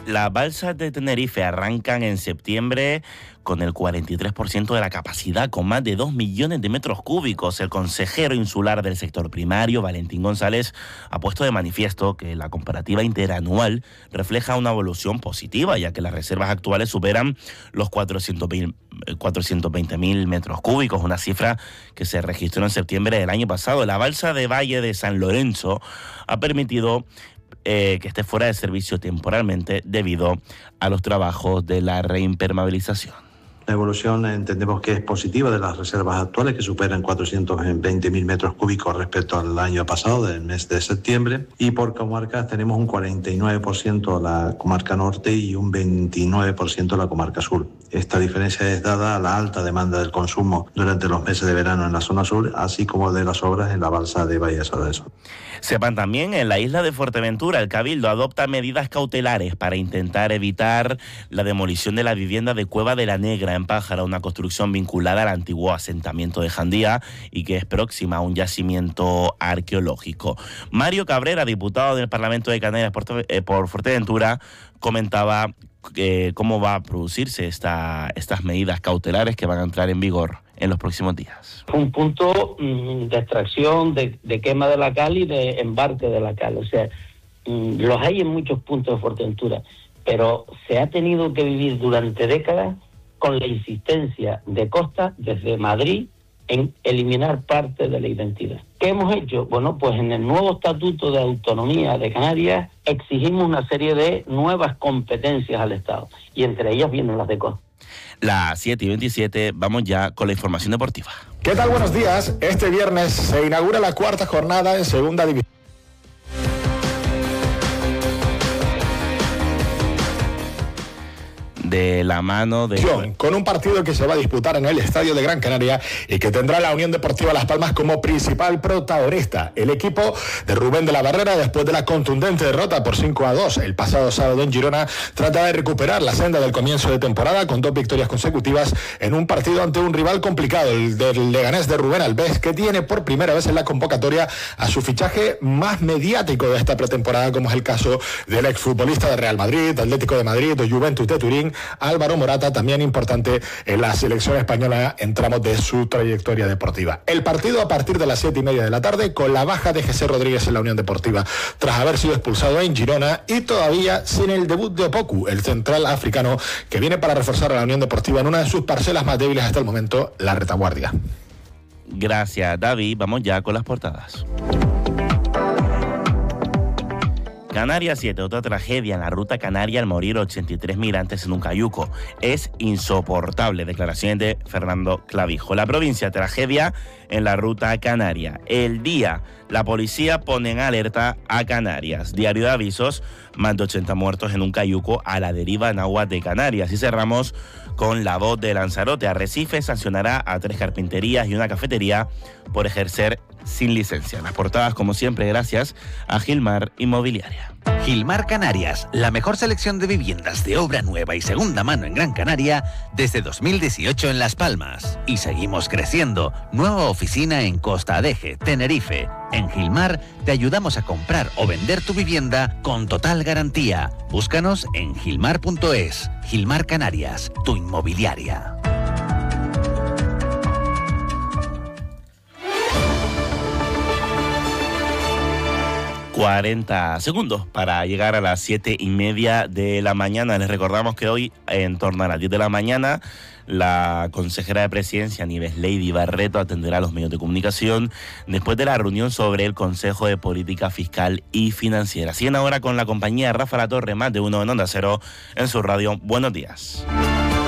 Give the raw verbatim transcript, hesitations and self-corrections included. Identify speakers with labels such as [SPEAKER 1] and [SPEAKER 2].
[SPEAKER 1] Las balsas de Tenerife arrancan en septiembre con el cuarenta y tres por ciento de la capacidad, con más de dos millones de metros cúbicos. El consejero insular del sector primario, Valentín González, ha puesto de manifiesto que la comparativa interanual refleja una evolución positiva, ya que las reservas actuales superan los cuatrocientos veinte mil metros cúbicos, una cifra que se registró en septiembre del año pasado. La balsa de Valle de San Lorenzo ha permitido Eh, que esté fuera de servicio temporalmente debido a los trabajos de la reimpermeabilización.
[SPEAKER 2] La evolución entendemos que es positiva de las reservas actuales, que superan cuatrocientos veinte mil metros cúbicos respecto al año pasado, del mes de septiembre. Y por comarcas tenemos un cuarenta y nueve por ciento la comarca norte y un veintinueve por ciento la comarca sur. Esta diferencia es dada a la alta demanda del consumo durante los meses de verano en la zona sur, así como de las obras en la balsa de Bahía Lorenzo.
[SPEAKER 1] Sepan también, en la isla de Fuerteventura, el Cabildo adopta medidas cautelares para intentar evitar la demolición de la vivienda de Cueva de la Negra en Pájara, una construcción vinculada al antiguo asentamiento de Jandía y que es próxima a un yacimiento arqueológico. Mario Cabrera, diputado del Parlamento de Canarias por, eh, por Fuerteventura, comentaba eh, cómo va a producirse esta, estas medidas cautelares que van a entrar en vigor en los próximos días.
[SPEAKER 3] Un punto mmm, de extracción, de, de quema de la cal y de embarque de la cal. O sea, mmm, los hay en muchos puntos de Fuerteventura, pero se ha tenido que vivir durante décadas con la insistencia de Costa desde Madrid en eliminar parte de la identidad. ¿Qué hemos hecho? Bueno, pues en el nuevo Estatuto de Autonomía de Canarias exigimos una serie de nuevas competencias al Estado, y entre ellas vienen las de Costa.
[SPEAKER 1] Las siete y veintisiete, vamos ya con la información deportiva.
[SPEAKER 4] ¿Qué tal? Buenos días. Este viernes se inaugura la cuarta jornada en Segunda División.
[SPEAKER 1] De la mano de...
[SPEAKER 4] Con un partido que se va a disputar en el Estadio de Gran Canaria y que tendrá la Unión Deportiva Las Palmas como principal protagonista. El equipo de Rubén de la Barrera, después de la contundente derrota por cinco a dos el pasado sábado en Girona, trata de recuperar la senda del comienzo de temporada con dos victorias consecutivas en un partido ante un rival complicado, el del Leganés de Rubén Alves, que tiene por primera vez en la convocatoria a su fichaje más mediático de esta pretemporada, como es el caso del exfutbolista de Real Madrid, Atlético de Madrid o Juventus de Turín, Álvaro Morata, también importante en la selección española en tramos de su trayectoria deportiva. El partido a partir de las siete y media de la tarde, con la baja de José Rodríguez en la Unión Deportiva, tras haber sido expulsado en Girona, y todavía sin el debut de Opoku, el central africano, que viene para reforzar a la Unión Deportiva en una de sus parcelas más débiles hasta el momento, la retaguardia.
[SPEAKER 1] Gracias, David. Vamos ya con las portadas. Canarias siete, otra tragedia en la ruta canaria al morir ochenta y tres migrantes en un cayuco. Es insoportable, declaraciones de Fernando Clavijo. La provincia, tragedia en la ruta canaria. El Día, la policía pone en alerta a Canarias. Diario de Avisos, más de ochenta muertos en un cayuco a la deriva en aguas de Canarias. Y cerramos con La Voz de Lanzarote. Arrecife sancionará a tres carpinterías y una cafetería por ejercer sin licencia. Las portadas, como siempre, gracias a Gilmar Inmobiliaria.
[SPEAKER 5] Gilmar Canarias, la mejor selección de viviendas de obra nueva y segunda mano en Gran Canaria desde dos mil dieciocho en Las Palmas. Y seguimos creciendo. Nueva oficina en Costa Adeje, Tenerife. En Gilmar te ayudamos a comprar o vender tu vivienda con total garantía. Búscanos en gilmar punto es. Gilmar Canarias, tu inmobiliaria.
[SPEAKER 1] cuarenta segundos para llegar a las siete y media de la mañana. Les recordamos que hoy, en torno a las diez de la mañana, la consejera de Presidencia, Nieves Lady Barreto, atenderá a los medios de comunicación después de la reunión sobre el Consejo de Política Fiscal y Financiera. Siguen ahora con la compañía Rafa La Torre, más de uno en Onda Cero, en su radio. Buenos días.